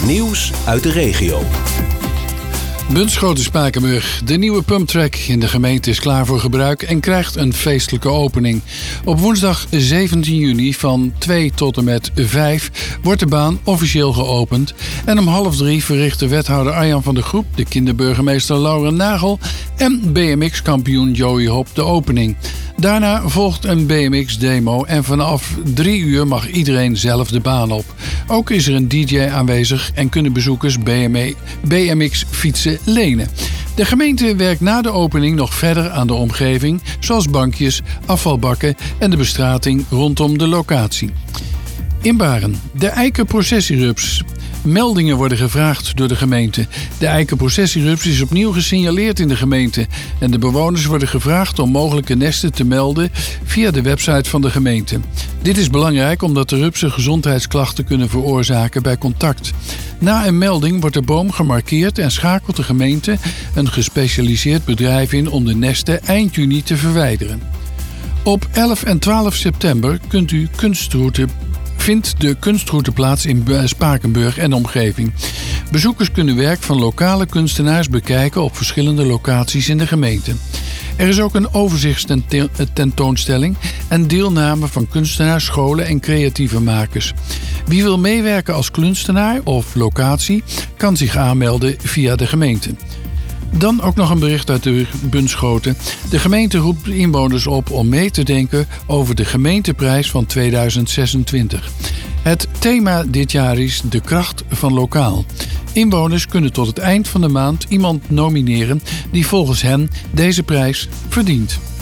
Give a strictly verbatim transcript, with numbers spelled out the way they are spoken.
Nieuws uit de regio. Bunschoten-Spakenburg. De nieuwe pumptrack in de gemeente is klaar voor gebruik en krijgt een feestelijke opening. Op woensdag zeventien juni van twee tot en met vijf wordt de baan officieel geopend. En om half drie verrichten wethouder Arjan van der Groep, de kinderburgemeester Lauren Nagel en B M X-kampioen Joey Hop de opening. Daarna volgt een B M X-demo en vanaf drie uur mag iedereen zelf de baan op. Ook is er een D J aanwezig en kunnen bezoekers B M X-fietsen lenen. De gemeente werkt na de opening nog verder aan de omgeving, zoals bankjes, afvalbakken en de bestrating rondom de locatie. In Baren. De eikenprocessierups. Meldingen worden gevraagd door de gemeente. De eikenprocessierups is opnieuw gesignaleerd in de gemeente. En de bewoners worden gevraagd om mogelijke nesten te melden via de website van de gemeente. Dit is belangrijk omdat de rupsen gezondheidsklachten kunnen veroorzaken bij contact. Na een melding wordt de boom gemarkeerd en schakelt de gemeente een gespecialiseerd bedrijf in om de nesten eind juni te verwijderen. Op elf en twaalf september kunt u kunstroute vindt de kunstroute plaats in Spakenburg en omgeving. Bezoekers kunnen werk van lokale kunstenaars bekijken op verschillende locaties in de gemeente. Er is ook een overzichtstentoonstelling en deelname van kunstenaars, scholen en creatieve makers. Wie wil meewerken als kunstenaar of locatie kan zich aanmelden via de gemeente. Dan ook nog een bericht uit de Bunschoten. De gemeente roept inwoners op om mee te denken over de gemeenteprijs van tweeduizend zesentwintig. Het thema dit jaar is de kracht van lokaal. Inwoners kunnen tot het eind van de maand iemand nomineren die volgens hen deze prijs verdient.